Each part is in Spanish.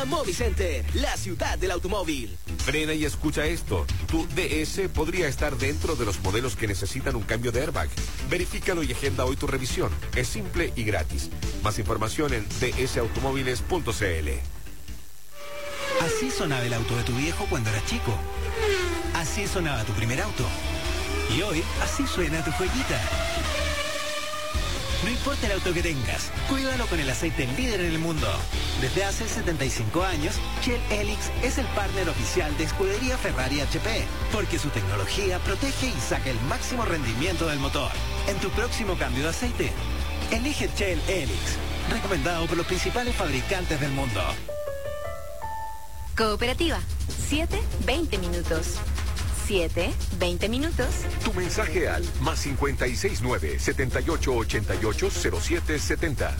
Movicenter, la ciudad del automóvil. Frena y escucha esto. Tu DS podría estar dentro de los modelos que necesitan un cambio de airbag. Verifícalo y agenda hoy tu revisión. Es simple y gratis. Más información en dsautomóviles.cl. Así sonaba el auto de tu viejo cuando eras chico. Así sonaba tu primer auto. Y hoy, así suena tu joyita. No importa el auto que tengas, cuídalo con el aceite líder en el mundo. Desde hace 75 años, Shell Helix es el partner oficial de Escudería Ferrari HP, porque su tecnología protege y saca el máximo rendimiento del motor. En tu próximo cambio de aceite, elige Shell Helix, recomendado por los principales fabricantes del mundo. Cooperativa, 7-20 minutos. 7-20 minutos. Tu mensaje al más 569-7888-0770.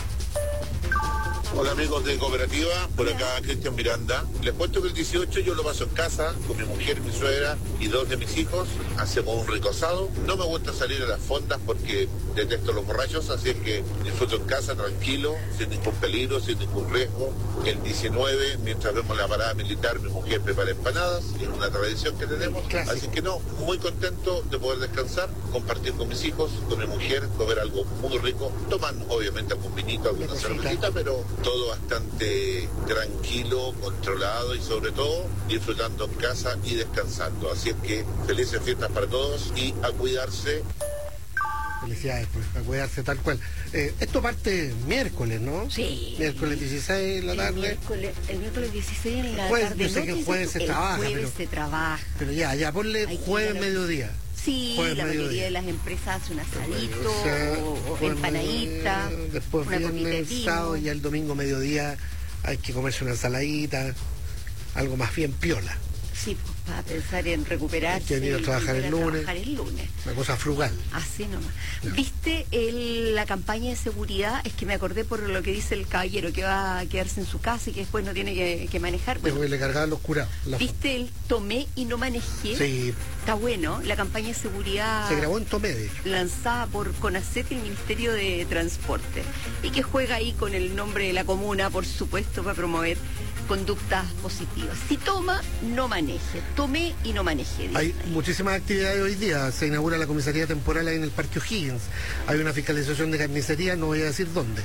Hola amigos de Cooperativa, por acá Cristian Miranda. Les cuento que el 18 yo lo paso en casa con mi mujer, mi suegra y 2 de mis hijos. Hacemos un rico asado. No me gusta salir a las fondas porque detesto los borrachos, así es que disfruto en casa tranquilo, sin ningún peligro, sin ningún riesgo. El 19, mientras vemos la parada militar, mi mujer prepara empanadas, es una tradición que tenemos. Clásico. Así que muy contento de poder descansar, compartir con mis hijos, con mi mujer, comer algo muy rico, tomando obviamente algún vinito, alguna cervecita, pero todo bastante tranquilo, controlado y sobre todo disfrutando en casa y descansando. Así es que felices fiestas para todos y a cuidarse. Felicidades, pues, a cuidarse tal cual. Esto parte miércoles, ¿no? Sí. Miércoles 16 en la tarde. El miércoles 16 en la Jueves, tarde. yo sé que el jueves se trabaja. Jueves se trabaja. Pero ya ponle jueves mediodía. Sí, jueves la mayoría mediodía de las empresas hace un asadito, o empanadita, después una copita de viernes, vino. sábado y el domingo mediodía hay que comerse una ensaladita, algo más bien piola. Sí, pues para pensar en recuperarse. Que venir a trabajar el lunes. Una cosa frugal. Así nomás. No. ¿Viste la campaña de seguridad? Es que me acordé por lo que dice el caballero, que va a quedarse en su casa y que después no tiene que manejar. Bueno, le cargaban los curados. ¿Viste el tomé y no manejé? Sí. Está bueno, la campaña de seguridad. Se grabó en Tomé, de hecho. Lanzada por CONACET y el Ministerio de Transporte. Y que juega ahí con el nombre de la comuna, por supuesto, para promover conductas positivas. Si toma, no maneje. Tomé y no maneje. Hay muchísimas actividades hoy día. Se inaugura la comisaría temporal ahí en el Parque O'Higgins. Hay una fiscalización de carnicería, no voy a decir dónde.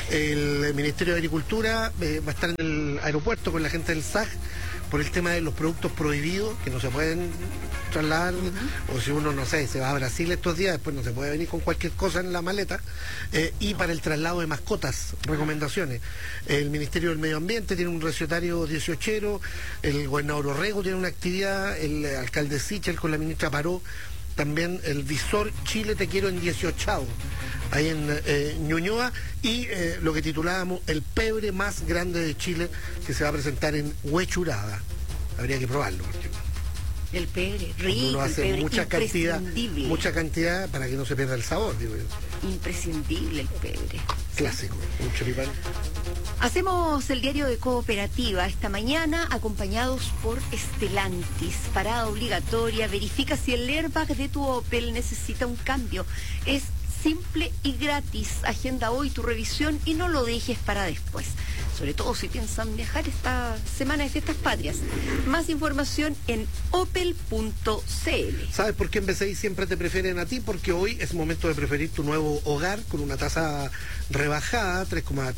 El Ministerio de Agricultura va a estar en el aeropuerto con la gente del SAG por el tema de los productos prohibidos que no se pueden trasladar, o si uno, no sé, se va a Brasil estos días, después no se puede venir con cualquier cosa en la maleta, y para el traslado de mascotas, recomendaciones. El Ministerio del Medio Ambiente tiene un recetario 18ero, el gobernador Orrego tiene una actividad, el alcalde Sichel con la ministra Paró, también el Visor Chile Te Quiero en 18avo, ahí en Ñuñoa, y lo que titulábamos el pebre más grande de Chile, que se va a presentar en Huechuraba. Habría que probarlo. Porque el pebre, rico, uno hace el pebre, mucha cantidad para que no se pierda el sabor, digo yo. Imprescindible el pebre. Clásico, un choripán. Hacemos el diario de Cooperativa esta mañana, acompañados por Stellantis. Parada obligatoria, verifica si el airbag de tu Opel necesita un cambio. Es simple y gratis. Agenda hoy tu revisión y no lo dejes para después. Sobre todo si piensan viajar esta semana de fiestas patrias. Más información en opel.cl. ¿Sabes por qué en BCI siempre te prefieren a ti? Porque hoy es momento de preferir tu nuevo hogar con una tasa rebajada,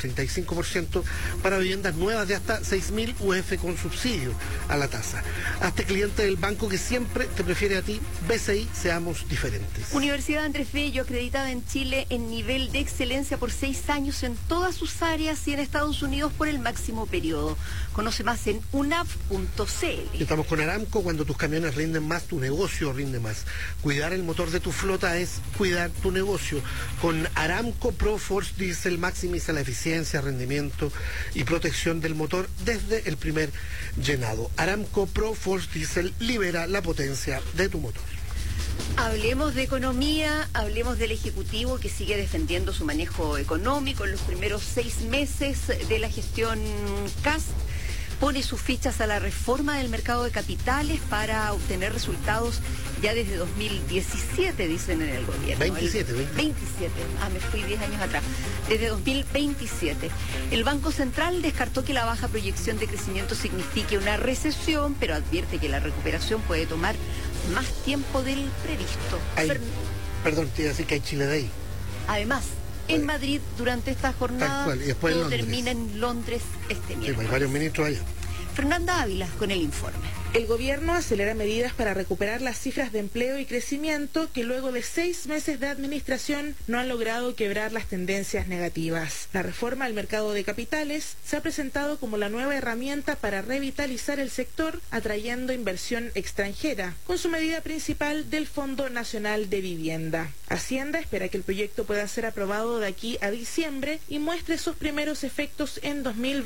3,35%, para viviendas nuevas de hasta 6.000 UF con subsidio a la tasa. Hazte cliente del banco que siempre te prefiere a ti. BCI, seamos diferentes. Universidad Andrés Bello, acreditada en Chile en nivel de excelencia por 6 años en todas sus áreas y en Estados Unidos por el máximo periodo. Conoce más en unav.cl. Estamos con Aramco. Cuando tus camiones rinden más, tu negocio rinde más. Cuidar el motor de tu flota es cuidar tu negocio. Con Aramco ProForce Diesel maximiza la eficiencia, rendimiento y protección del motor desde el primer llenado. Aramco ProForce Diesel libera la potencia de tu motor. Hablemos de economía, hablemos del Ejecutivo que sigue defendiendo su manejo económico en los primeros 6 meses de la gestión Kast. Pone sus fichas a la reforma del mercado de capitales para obtener resultados ya desde 2017, dicen en el gobierno. 27. Me fui 10 años atrás. desde 2027. El Banco Central descartó que la baja proyección de crecimiento signifique una recesión, pero advierte que la recuperación puede tomar más tiempo del previsto. Perdón, te iba a decir que hay Chile Day. Además, en Madrid, durante esta jornada, y después todo termina en Londres este miércoles. Sí, hay varios ministros allá. Fernanda Ávila con el informe. El gobierno acelera medidas para recuperar las cifras de empleo y crecimiento que luego de 6 meses de administración no han logrado quebrar las tendencias negativas. La reforma al mercado de capitales se ha presentado como la nueva herramienta para revitalizar el sector, atrayendo inversión extranjera, con su medida principal del Fondo Nacional de Vivienda. Hacienda espera que el proyecto pueda ser aprobado de aquí a diciembre y muestre sus primeros efectos en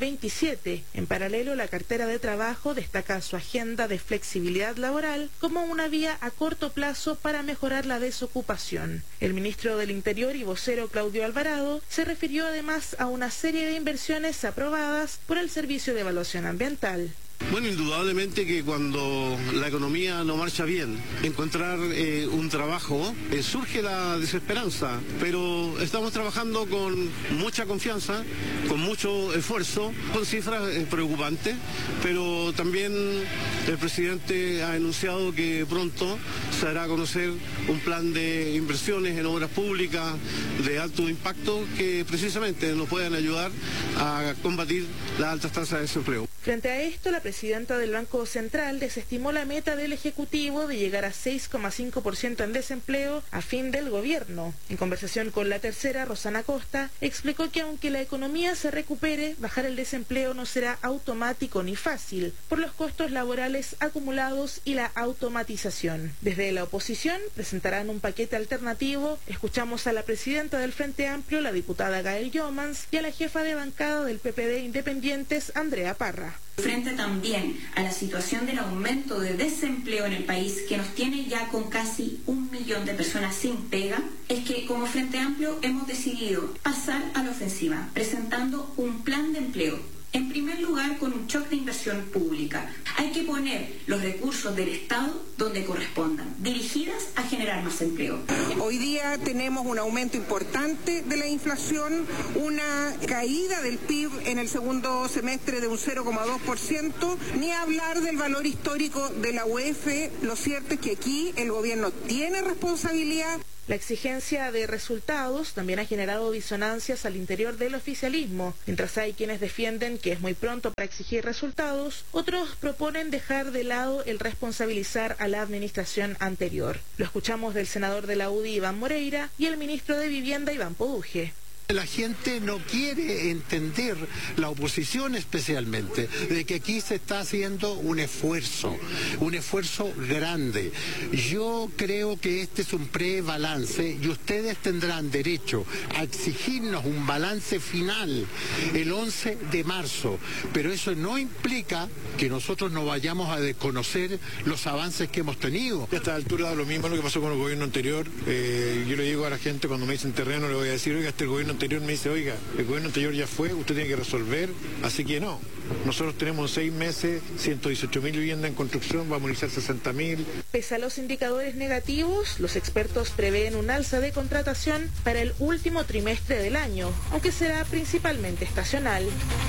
2027. En paralelo, la cartera de trabajo destaca su agenda de flexibilidad laboral como una vía a corto plazo para mejorar la desocupación. El ministro del Interior y vocero Claudio Alvarado se refirió además a una serie de inversiones aprobadas por el Servicio de Evaluación Ambiental. Bueno, indudablemente que cuando la economía no marcha bien, encontrar un trabajo, surge la desesperanza, pero estamos trabajando con mucha confianza, con mucho esfuerzo, con cifras preocupantes, pero también el presidente ha anunciado que pronto se hará a conocer un plan de inversiones en obras públicas de alto impacto que precisamente nos puedan ayudar a combatir las altas tasas de desempleo. Frente a esto, la presidenta del Banco Central desestimó la meta del Ejecutivo de llegar a 6,5% en desempleo a fin del gobierno. En conversación con La Tercera, Rosana Costa explicó que aunque la economía se recupere, bajar el desempleo no será automático ni fácil, por los costos laborales acumulados y la automatización. Desde la oposición presentarán un paquete alternativo. Escuchamos a la presidenta del Frente Amplio, la diputada Gael Jomans, y a la jefa de bancada del PPD Independientes, Andrea Parra. Frente también a la situación del aumento de desempleo en el país, que nos tiene ya con casi 1 millón de personas sin pega, es que como Frente Amplio hemos decidido pasar a la ofensiva, presentando un plan de empleo. En primer lugar, con un shock de inversión pública. Hay que poner los recursos del Estado donde correspondan, dirigidas a generar más empleo. Hoy día tenemos un aumento importante de la inflación, una caída del PIB en el segundo semestre de un 0,2%, ni hablar del valor histórico de la UEF. Lo cierto es que aquí el gobierno tiene responsabilidad. La exigencia de resultados también ha generado disonancias al interior del oficialismo. Mientras hay quienes defienden que es muy pronto para exigir resultados, otros proponen dejar de lado el responsabilizar a la administración anterior. Lo escuchamos del senador de la UDI, Iván Moreira, y el ministro de Vivienda, Iván Poduje. La gente no quiere entender, la oposición especialmente, de que aquí se está haciendo un esfuerzo grande. Yo creo que este es un pre-balance y ustedes tendrán derecho a exigirnos un balance final el 11 de marzo, pero eso no implica que nosotros no vayamos a desconocer los avances que hemos tenido. A esta altura da lo mismo lo que pasó con el gobierno anterior. Yo le digo a la gente cuando me dicen terreno, le voy a decir, oiga, el gobierno anterior me dice, oiga, el gobierno anterior ya fue, usted tiene que resolver, así que no. Nosotros tenemos 6 meses, 118.000 viviendas en construcción, vamos a iniciar 60.000. Pese a los indicadores negativos, los expertos prevén un alza de contratación para el último trimestre del año, aunque será principalmente estacional.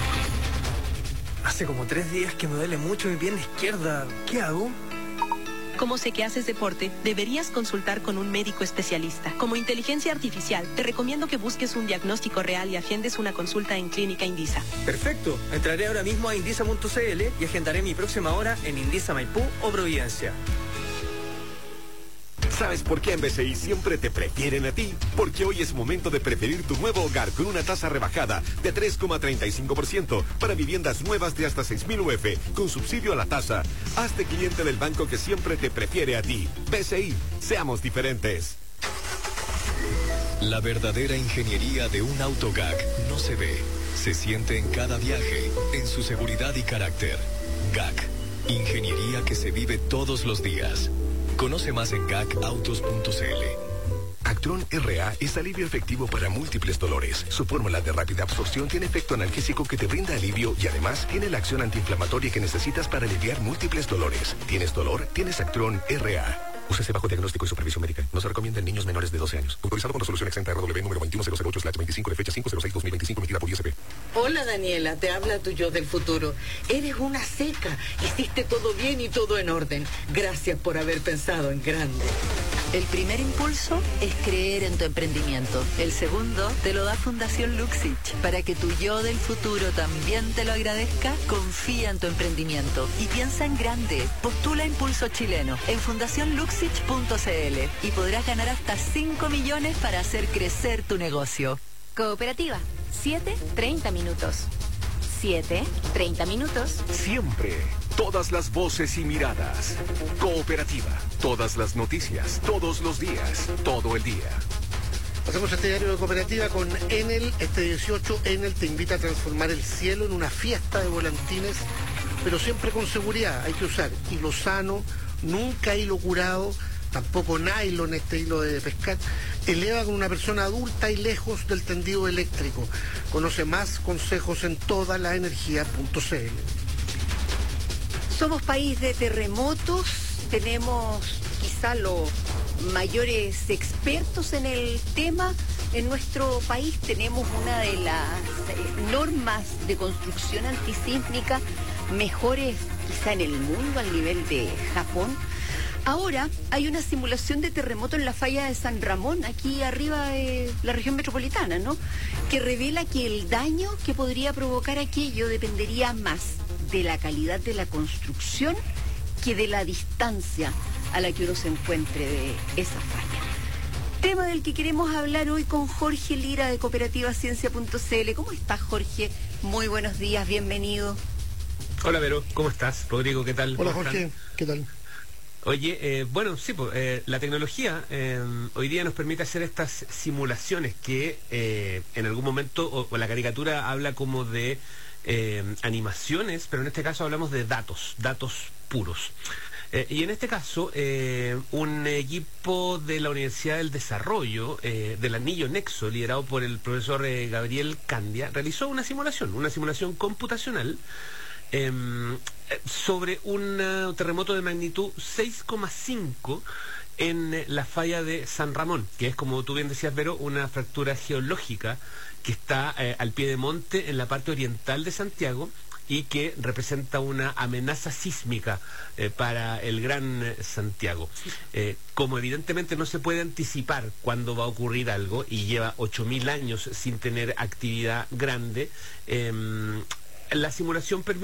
Hace como 3 días que me duele mucho mi pierna izquierda. ¿Qué hago? Como sé que haces deporte, deberías consultar con un médico especialista. Como inteligencia artificial, te recomiendo que busques un diagnóstico real y agendes una consulta en Clínica Indisa. Perfecto. Entraré ahora mismo a indisa.cl y agendaré mi próxima hora en Indisa Maipú o Providencia. ¿Sabes por qué en BCI siempre te prefieren a ti? Porque hoy es momento de preferir tu nuevo hogar con una tasa rebajada de 3,35% para viviendas nuevas de hasta 6.000 UF con subsidio a la tasa. Hazte cliente del banco que siempre te prefiere a ti. BCI, seamos diferentes. La verdadera ingeniería de un auto GAC no se ve, se siente en cada viaje, en su seguridad y carácter. GAC, ingeniería que se vive todos los días. Conoce más en gacautos.cl. Actron RA es alivio efectivo para múltiples dolores. Su fórmula de rápida absorción tiene efecto analgésico que te brinda alivio y además tiene la acción antiinflamatoria que necesitas para aliviar múltiples dolores. ¿Tienes dolor? Tienes Actron RA. Úsese bajo diagnóstico y supervisión médica. No se recomienda en niños menores de 12 años. Autorizado con resolución exenta RW número 21008/25 de fecha 5/06/2025 emitida por ISP. Hola Daniela, te habla tu yo del futuro. Eres una seca. Hiciste todo bien y todo en orden. Gracias por haber pensado en grande. El primer impulso es creer en tu emprendimiento. El segundo te lo da Fundación Luxich. Para que tu yo del futuro también te lo agradezca, confía en tu emprendimiento y piensa en grande. Postula Impulso Chileno en fundacionluxich.cl y podrás ganar hasta 5 millones para hacer crecer tu negocio. Cooperativa, 7:30 minutos. 7:30 minutos. Siempre. Todas las voces y miradas. Cooperativa. Todas las noticias. Todos los días. Todo el día. Hacemos este diario de Cooperativa con Enel. Este 18, Enel te invita a transformar el cielo en una fiesta de volantines, pero siempre con seguridad. Hay que usar hilo sano, nunca hilo curado, tampoco nylon, este hilo de pescar. Eleva con una persona adulta y lejos del tendido eléctrico. Conoce más consejos en todalaenergia.cl. Somos país de terremotos, tenemos quizá los mayores expertos en el tema. En nuestro país tenemos una de las normas de construcción antisísmica mejores quizá en el mundo al nivel de Japón. Ahora hay una simulación de terremoto en la falla de San Ramón, aquí arriba de la región metropolitana, ¿no? Que revela que el daño que podría provocar aquello dependería más de la calidad de la construcción que de la distancia a la que uno se encuentre de esa falla. Tema del que queremos hablar hoy con Jorge Lira de cooperativaciencia.cl. ¿Cómo estás, Jorge? Muy buenos días, bienvenido. Hola, Vero, ¿cómo estás? Rodrigo, ¿qué tal? Hola, Jorge, ¿qué tal? Oye, bueno, sí, la tecnología hoy día nos permite hacer estas simulaciones que en algún momento, o la caricatura habla como de animaciones, pero en este caso hablamos de datos puros. Y en este caso, un equipo de la Universidad del Desarrollo, del Anillo Nexo, liderado por el profesor Gabriel Candia, realizó una simulación computacional sobre un terremoto de magnitud 6,5 en la falla de San Ramón, que es, como tú bien decías, Vero, una fractura geológica que está al pie de monte en la parte oriental de Santiago y que representa una amenaza sísmica para el Gran Santiago. Como evidentemente no se puede anticipar cuándo va a ocurrir algo y lleva 8.000 años sin tener actividad grande, la simulación permite